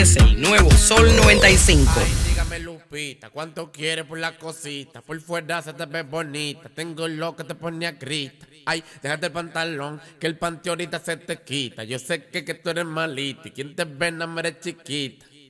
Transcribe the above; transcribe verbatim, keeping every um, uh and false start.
Es el nuevo Sol noventa y cinco. Ay, dígame Lupita, ¿cuánto quieres por la cosita? Por fuera se te ve bonita, tengo lo que te pone a grita. Ay, déjate el pantalón, que el panty ahorita se te quita. Yo sé que, que tú eres malita y quien te ve no eres chiquita.